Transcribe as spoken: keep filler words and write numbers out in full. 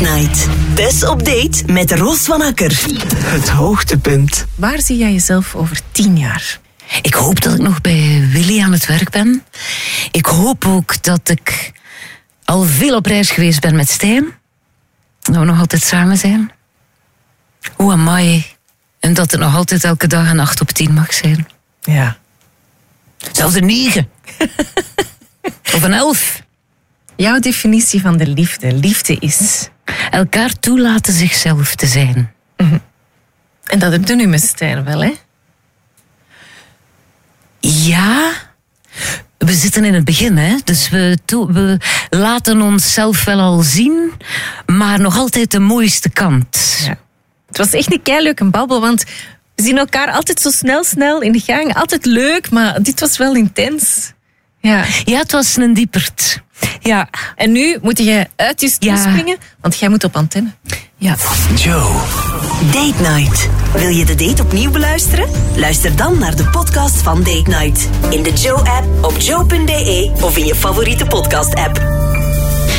Date Night. Tess op date met Roos van Akker. Het hoogtepunt. Waar zie jij jezelf over tien jaar? Ik hoop dat ik nog bij Willy aan het werk ben. Ik hoop ook dat ik al veel op reis geweest ben met Stijn. Dat we nog altijd samen zijn. Hoe amai. En dat het nog altijd elke dag een acht op tien mag zijn. Ja. Zelfs een negen. Of een elf. Jouw definitie van de liefde. Liefde is... Elkaar toelaten zichzelf te zijn. Mm-hmm. En dat heb je nu met Stijn wel, hè? Ja... We zitten in het begin, hè? Dus we, to- we laten onszelf wel al zien, maar nog altijd de mooiste kant. Ja. Het was echt een keileuke babbel, want we zien elkaar altijd zo snel, snel in de gang. Altijd leuk, maar dit was wel intens. Ja. Ja, het was een diepert. Ja. En nu moet je uit je stoel Ja. springen, want jij moet op antenne. Ja. Joe. Date Night. Wil je de date opnieuw beluisteren? Luister dan naar de podcast van Date Night. In de Joe-app, op joe punt be of in je favoriete podcast-app.